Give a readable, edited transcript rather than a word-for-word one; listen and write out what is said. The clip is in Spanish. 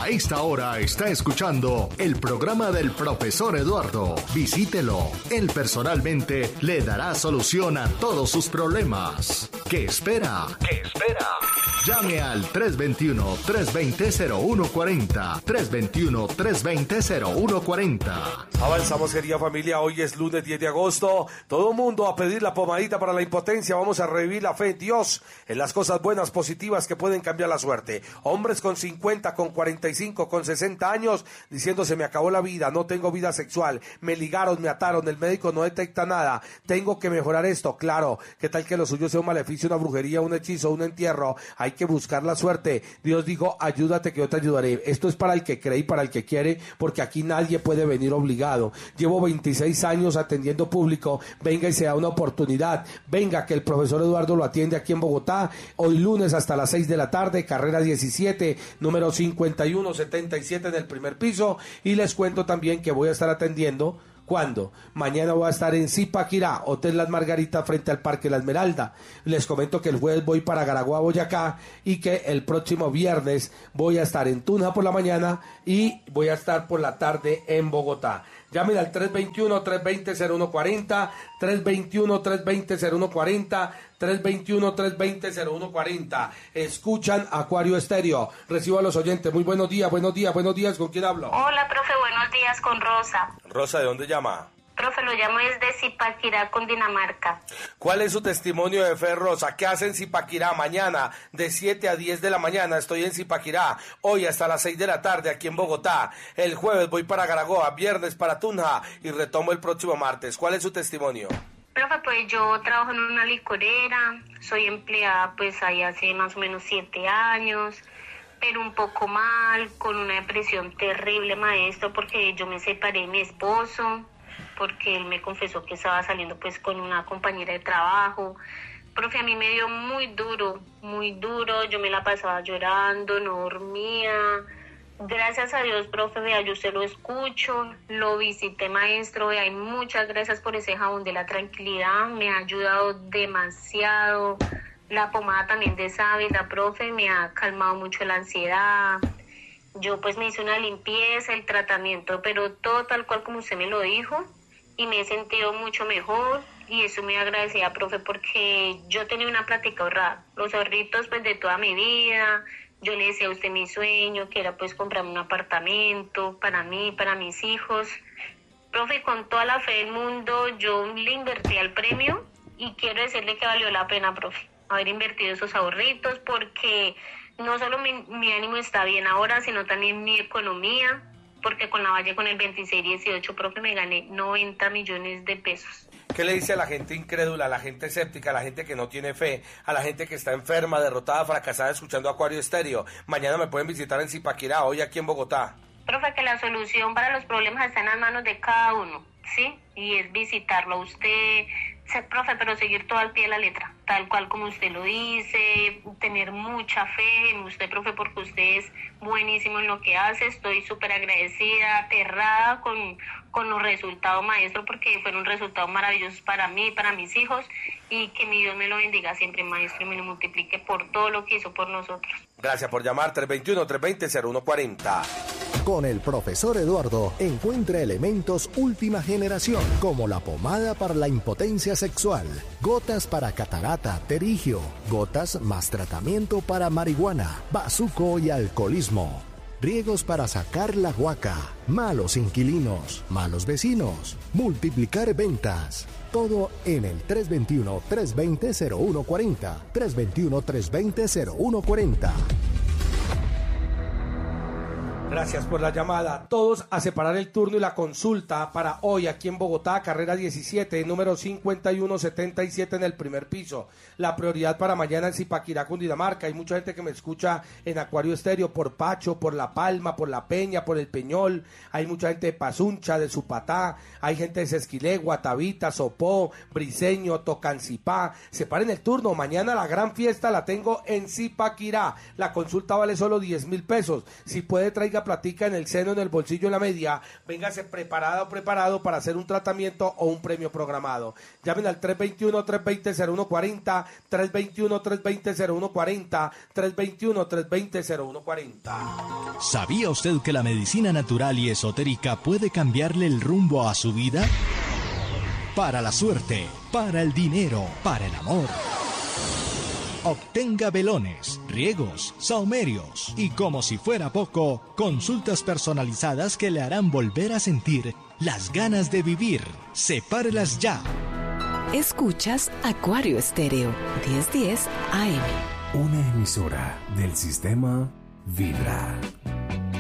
A esta hora está escuchando el programa del profesor Eduardo. Visítelo. Él personalmente le dará solución a todos sus problemas. ¿Qué espera? ¿Qué espera? Llame al 321-320-0140. 321-320-0140. Avanzamos, querida familia. Hoy es lunes 10 de agosto. Todo mundo a pedir la pomadita para la impotencia. Vamos a revivir la fe en Dios, en las cosas buenas, positivas que pueden cambiar la suerte. Hombres con 50, con 45, con 60 años diciendo: se me acabó la vida, no tengo vida sexual, me ligaron, me ataron, el médico no detecta nada, tengo que mejorar esto. Claro, ¿qué tal que lo suyo sea un maleficio, una brujería, un hechizo, un entierro? Hay que buscar la suerte. Dios dijo: ayúdate que yo te ayudaré. Esto es para el que cree y para el que quiere, porque aquí nadie puede venir obligado. Llevo 26 años atendiendo público. Venga y se da una oportunidad. Venga, que el profesor Eduardo lo atiende aquí en Bogotá, hoy lunes hasta las 6 de la tarde, carrera 17, número 5177 en el primer piso. Y les cuento también que voy a estar atendiendo. ¿Cuándo? Mañana voy a estar en Zipaquirá, Hotel Las Margaritas, frente al Parque La Esmeralda. Les comento que el jueves voy para Garagua, Boyacá, y que el próximo viernes voy a estar en Tunja por la mañana y voy a estar por la tarde en Bogotá. Llamen al 321-320-0140, 321-320-0140, 321-320-0140. Escuchan Acuario Estéreo. Recibo a los oyentes. Muy buenos días, buenos días, buenos días. ¿Con quién hablo? Hola, profe, buenos días, con Rosa. Rosa, ¿de dónde llama? Profe, lo llamo desde Zipaquirá, Cundinamarca. ¿Cuál es su testimonio de fe, Rosa? ¿Qué hace en Zipaquirá? Mañana, de 7 a 10 de la mañana, estoy en Zipaquirá. Hoy hasta las 6 de la tarde, aquí en Bogotá. El jueves voy para Garagoa, viernes para Tunja y retomo el próximo martes. ¿Cuál es su testimonio? Profe, pues yo trabajo en una licorera, soy empleada pues ahí hace más o menos 7 años, pero un poco mal, con una depresión terrible, maestro, porque yo me separé de mi esposo, porque él me confesó que estaba saliendo pues con una compañera de trabajo. Profe, a mí me dio muy duro, yo me la pasaba llorando, no dormía. Gracias a Dios, profe, vea, yo se lo escucho, lo visité, maestro, vea, y muchas gracias por ese jabón de la tranquilidad, me ha ayudado demasiado. La pomada también de sábila, profe, me ha calmado mucho la ansiedad. Yo pues me hice una limpieza, el tratamiento, pero todo tal cual como usted me lo dijo, y me he sentido mucho mejor, y eso me agradecía, profe, porque yo tenía una plática ahorrada, los ahorritos pues de toda mi vida. Yo le decía a usted mi sueño, que era pues comprarme un apartamento para mí, para mis hijos. Profe, con toda la fe del mundo, yo le invertí al premio y quiero decirle que valió la pena, profe, haber invertido esos ahorritos, porque no solo mi ánimo está bien ahora, sino también mi economía, porque con la Valle, con el 26-18, profe, me gané 90 millones de pesos. ¿Qué le dice a la gente incrédula, a la gente escéptica, a la gente que no tiene fe, a la gente que está enferma, derrotada, fracasada, escuchando Acuario Estéreo? Mañana me pueden visitar en Zipaquirá, hoy aquí en Bogotá. Profe, que la solución para los problemas está en las manos de cada uno, ¿sí? Y es visitarlo a usted, profe, pero seguir todo al pie de la letra, tal cual como usted lo dice, tener mucha fe en usted, profe, porque usted es buenísimo en lo que hace. Estoy súper agradecida, aterrada con los resultados, maestro, porque fueron resultados maravillosos para mí, para mis hijos, y que mi Dios me lo bendiga siempre, maestro, y me lo multiplique por todo lo que hizo por nosotros. Gracias por llamar, 321-320-0140. Con el profesor Eduardo encuentra elementos última generación, como la pomada para la impotencia sexual, gotas para catarata, terigio, gotas más tratamiento para marihuana, bazuco y alcoholismo, riegos para sacar la guaca, malos inquilinos, malos vecinos, multiplicar ventas. Todo en el 321-320-0140. 321-320-0140. Gracias por la llamada. Todos a separar el turno y la consulta para hoy aquí en Bogotá, carrera 17, número 5177 en el primer piso. La prioridad para mañana en Zipaquirá, Cundinamarca. Hay mucha gente que me escucha en Acuario Estéreo por Pacho, por La Palma, por La Peña, por El Peñol. Hay mucha gente de Pazuncha, de Supatá. Hay gente de Sesquilé, Guatavita, Sopó, Briseño, Tocancipá. Separen el turno. Mañana la gran fiesta la tengo en Zipaquirá. La consulta vale solo 10.000 pesos. Si puede, traiga platica en el seno, en el bolsillo, en la media, véngase preparada o preparado para hacer un tratamiento o un premio programado. Llamen al 321-320-0140, 321-320-0140, 321-320-0140. ¿Sabía usted que la medicina natural y esotérica puede cambiarle el rumbo a su vida? Para la suerte, para el dinero, para el amor. Obtenga velones, riegos, sahumerios y, como si fuera poco, consultas personalizadas que le harán volver a sentir las ganas de vivir. Sepárelas ya. Escuchas Acuario Estéreo, 1010 AM. Una emisora del sistema Vibra.